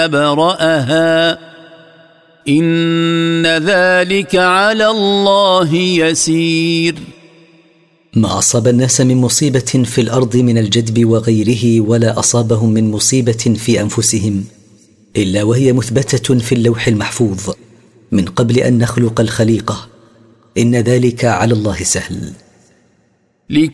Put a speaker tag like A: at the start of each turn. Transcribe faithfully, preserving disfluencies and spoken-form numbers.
A: أبرأها إن ذلك على الله يسير.
B: ما أصاب الناس من مصيبة في الأرض من الجدب وغيره ولا أصابهم من مصيبة في أنفسهم إلا وهي مثبتة في اللوح المحفوظ من قبل أن نخلق الخليقة، إن ذلك على الله سهل.